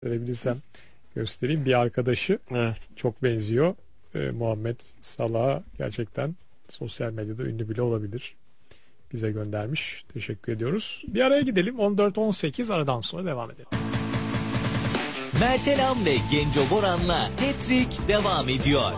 Gösterebilirsem göstereyim. Bir arkadaşı Evet. çok benziyor. Muhammed Salah'a gerçekten sosyal medyada ünlü bile olabilir. Bize göndermiş. Teşekkür ediyoruz. Bir araya gidelim. 14-18 aradan sonra devam edelim. Mertelam ve Genco Boran'la Hat-Trick devam ediyor.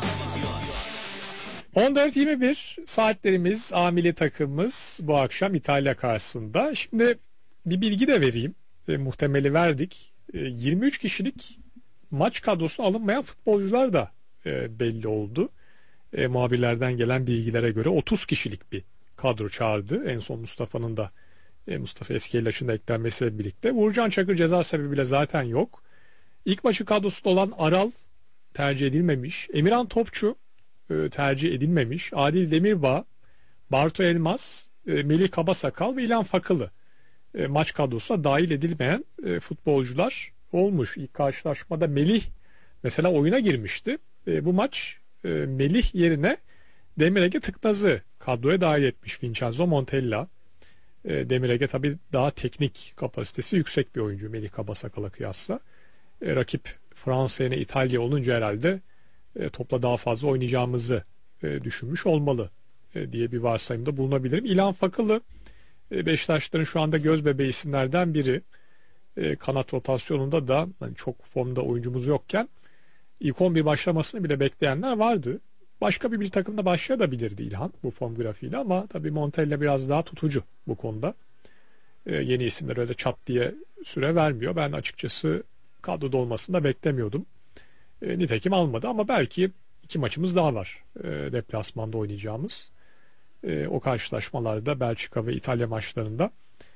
14-21 saatlerimiz, amili takımımız bu akşam İtalya karşısında. Şimdi bir bilgi de vereyim. Muhtemeli verdik. 23 kişilik maç kadrosuna alınmayan futbolcular da belli oldu. Muhabirlerden gelen bilgilere göre 30 kişilik bir kadro çağırdı. En son Mustafa'nın da Mustafa Eskiyelaç'ın da eklenmesiyle birlikte. Uğurcan Çakır ceza sebebiyle zaten yok. İlk maçı kadrosunda olan Aral tercih edilmemiş. Emirhan Topçu tercih edilmemiş. Adil Demirbağ, Bartu Elmas, Melih Kabasakal ve İlhan Fakılı maç kadrosuna dahil edilmeyen futbolcular olmuş. İlk karşılaşmada Melih mesela oyuna girmişti. Bu maç Melih yerine Demir Ege Tıknaz'ı kadroya dahil etmiş Vincenzo Montella. Demir Ege tabii daha teknik kapasitesi yüksek bir oyuncu Melih Kabasakal'a kıyasla. Rakip Fransa yine İtalya olunca herhalde topla daha fazla oynayacağımızı düşünmüş olmalı diye bir varsayımda bulunabilirim. İlhan Fakılı Beşiktaşların şu anda göz bebeği isimlerden biri. Kanat rotasyonunda da hani çok formda oyuncumuz yokken ilk 11 başlamasını bile bekleyenler vardı. Başka bir takımda başlayabilirdi İlhan bu form grafiğiyle ama tabii Montella biraz daha tutucu bu konuda. Yeni isimler öyle çat diye süre vermiyor. Ben açıkçası kadroda olmasını da beklemiyordum. Nitekim almadı ama belki iki maçımız daha var deplasmanda oynayacağımız. O karşılaşmalarda Belçika ve İtalya maçlarında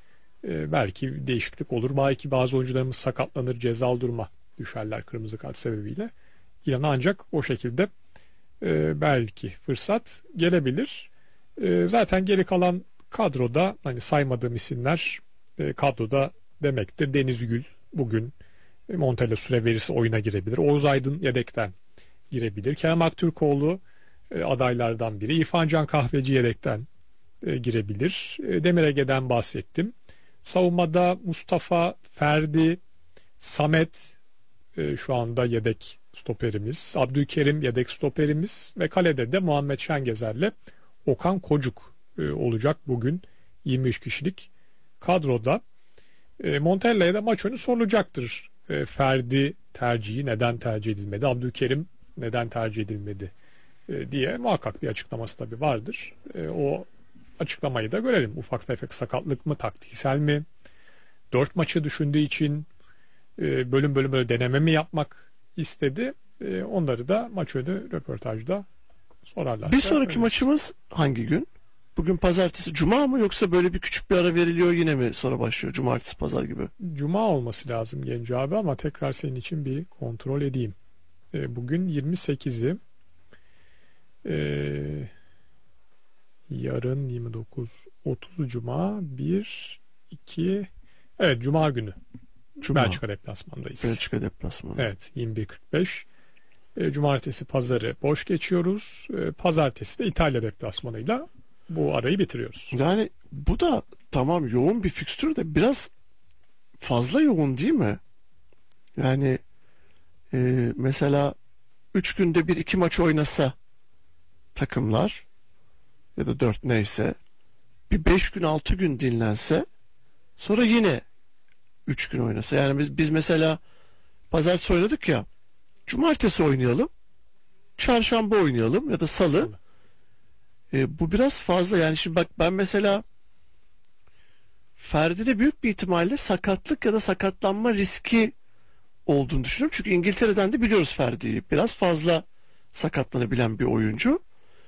belki değişiklik olur. Belki bazı oyuncularımız sakatlanır, cezalı duruma düşerler kırmızı kart sebebiyle. İlhan'a ancak o şekilde belki fırsat gelebilir. Zaten geri kalan kadroda hani saymadığım isimler kadroda demektir. Deniz Gül bugün Montella süre verirse oyuna girebilir. Oğuz Aydın yedekten girebilir. Kerem Aktürkoğlu adaylardan biri. İrfan Can Kahveci yedekten girebilir. Demir Ege'den bahsettim. Savunmada Mustafa, Ferdi, Samet şu anda yedek stoperimiz. Abdülkerim yedek stoperimiz ve kalede de Muhammed Şengezer'le Okan Kocuk olacak bugün 23 kişilik kadroda. Montella'ya da maç önü sorulacaktır. Ferdi tercihi neden tercih edilmedi? Abdülkerim neden tercih edilmedi? Diye muhakkak bir açıklaması tabii vardır. O açıklamayı da görelim. Ufak tefek sakatlık mı, taktiksel mi? 4 maçı düşündüğü için bölüm bölüm böyle deneme mi yapmak istedi? Onları da maç önü röportajda sorarlar. Bir sonraki maçımız hangi gün? Bugün pazartesi, cuma mı yoksa böyle bir küçük bir ara veriliyor yine mi sonra başlıyor? Cumartesi, pazar gibi. Cuma olması lazım Genco abi ama tekrar senin için bir kontrol edeyim. Bugün 28'i. Yarın 29-30 Cuma 1 2 evet Cuma günü Belçika deplasmandayız. Belçika deplasmanı. Evet 21.45 Cumartesi pazarı boş geçiyoruz. Pazartesi de İtalya deplasmanıyla bu arayı bitiriyoruz. Yani bu da tamam yoğun bir fikstür de biraz fazla yoğun değil mi? Yani mesela 3 günde bir iki maç oynasa takımlar ya da 4 neyse bir 5 gün 6 gün dinlense sonra yine 3 gün oynasa. Yani biz mesela pazartesi oynadık ya, cumartesi oynayalım, çarşamba oynayalım ya da salı. Bu biraz fazla. Yani şimdi bak ben mesela Ferdi'de büyük bir ihtimalle sakatlık ya da sakatlanma riski olduğunu düşünüyorum. Çünkü İngiltere'den de biliyoruz Ferdi'yi. Biraz fazla sakatlanabilen bir oyuncu.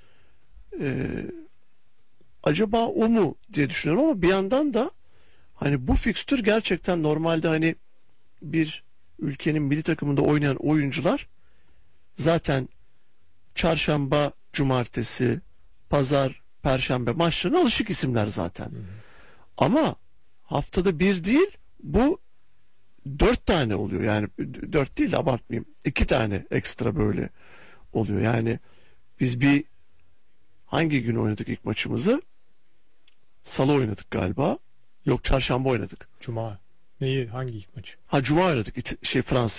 Acaba o mu diye düşünüyorum ama bir yandan da hani bu fikstür gerçekten normalde hani bir ülkenin milli takımında oynayan oyuncular zaten çarşamba, cumartesi, pazar, perşembe maçlarına alışık isimler zaten. Ama haftada bir değil bu 4 tane oluyor. Yani 4 değil de abartmayayım. 2 tane ekstra böyle oluyor. Yani biz hangi gün oynadık ilk maçımızı? Salı oynadık galiba. Yok çarşamba oynadık. Cuma. Neyi? Hangi ilk maçı? Ha, Cuma oynadık Fransa.